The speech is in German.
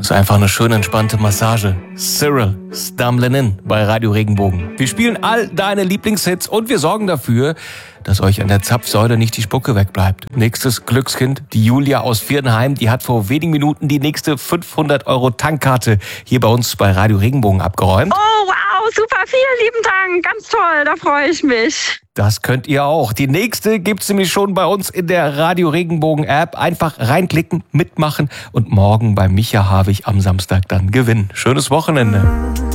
ist einfach eine schöne, entspannte Massage. Cyril Stumbling In bei Radio Regenbogen. Wir spielen all deine Lieblingshits und wir sorgen dafür, dass euch an der Zapfsäule nicht die Spucke wegbleibt. Nächstes Glückskind, die Julia aus Vierdenheim, die hat vor wenigen Minuten die nächste 500 € Tankkarte hier bei uns bei Radio Regenbogen abgeräumt. Oh, wow, super, vielen lieben Dank, ganz toll, da freue ich mich. Das könnt ihr auch. Die nächste gibt's nämlich schon bei uns in der Radio Regenbogen App. Einfach reinklicken, mitmachen und morgen bei Micha Havig am Samstag dann gewinnen. Schönes Wochenende.